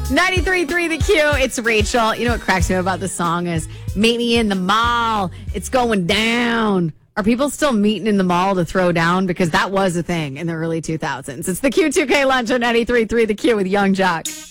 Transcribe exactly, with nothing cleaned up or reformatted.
ninety-three point three The Q. It's Rachel. You know what cracks me up about this song is meet me in the mall. It's going down. Are people still meeting in the mall to throw down? Because that was a thing in the early two thousands. It's the Q two K lunch on ninety-three point three The Q with Young Jock.